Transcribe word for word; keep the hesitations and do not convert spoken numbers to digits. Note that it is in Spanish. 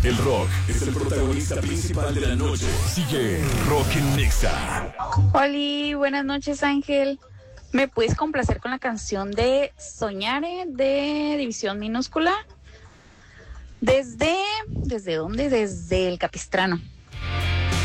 El rock es el protagonista principal de la noche. Sigue Rock en Nexa. Oli, buenas noches, Ángel. ¿Me puedes complacer con la canción de Soñare de División Minúscula? ¿Desde, desde dónde? Desde el Capistrano.